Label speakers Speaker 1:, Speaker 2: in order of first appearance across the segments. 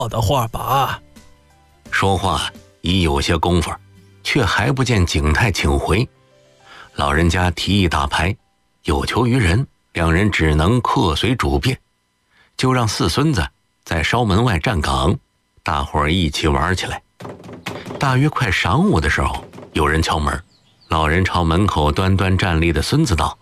Speaker 1: 的话吧。
Speaker 2: 说话已有些功夫，却还不见景泰请回。老人家提议打牌，有求于人，两人只能客随主便，就让四孙子在烧门外站岗，大伙儿一起玩起来。大约快晌午的时候，有人敲门，老人朝门口端端站立的孙子道：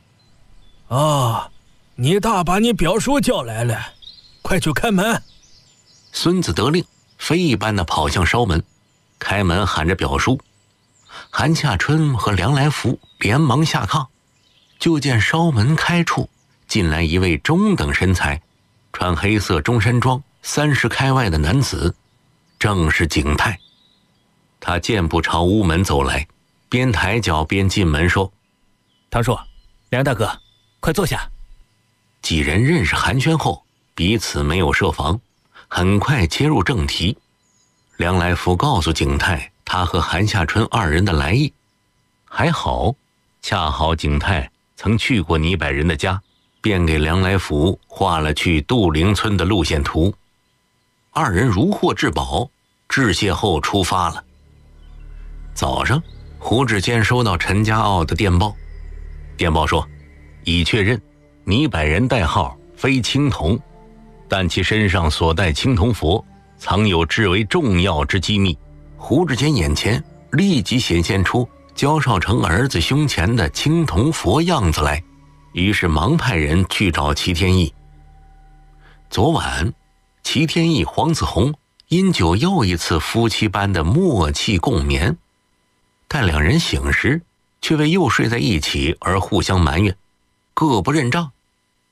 Speaker 1: 你大把你表叔叫来了，快去开门。
Speaker 2: 孙子得令，飞一般的跑向烧门，开门喊着表叔。韩夏春和梁来福连忙下炕，就见烧门开处进来一位中等身材，穿黑色中山装30开外的男子，正是景泰。他健步朝屋门走来，边抬脚边进门说：
Speaker 1: 唐叔，梁大哥，快坐下。
Speaker 2: 几人认识寒暄后，彼此没有设防，很快切入正题。梁来福告诉景泰他和韩夏春二人的来意，还好，恰好景泰曾去过泥柏人的家，便给梁来福画了去杜陵村的路线图。二人如获至宝，致谢后出发了。早上，胡志坚收到陈家傲的电报，电报说已确认泥柏人代号非青铜，但其身上所带青铜佛藏有至为重要之机密。胡志坚眼前立即显现出焦少成儿子胸前的青铜佛样子来，于是忙派人去找齐天义。昨晚，齐天义、黄子弘因酒又一次夫妻般的默契共眠，但两人醒时却为又睡在一起而互相埋怨，各不认账。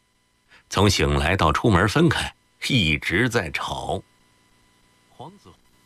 Speaker 2: 从醒来到出门分开，一直在吵。黄子